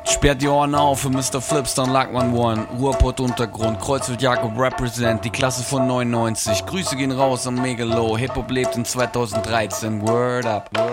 Sperrt die Ohren auf für Mr. Flipstone, Lackman One, Ruhrpott Untergrund, Kreuzfeld Jakob represent, die Klasse von 99. Grüße gehen raus an Megalo, Hip-Hop lebt in 2013, Word up.